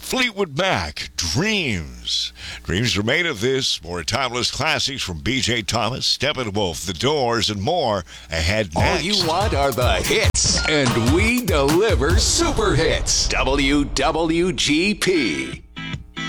Fleetwood Mac, Dreams. Dreams are made of this. More timeless classics from B.J. Thomas, Steppenwolf, The Doors, and more ahead next. All you want are the hits, and we deliver super hits. WWGP.